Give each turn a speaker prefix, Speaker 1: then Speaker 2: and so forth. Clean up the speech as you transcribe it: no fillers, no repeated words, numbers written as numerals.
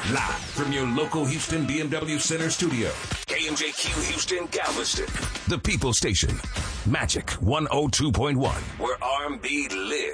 Speaker 1: Live from your local Houston BMW Center studio. KMJQ Houston Galveston. The People Station. Magic 102.1. Where R&B lives.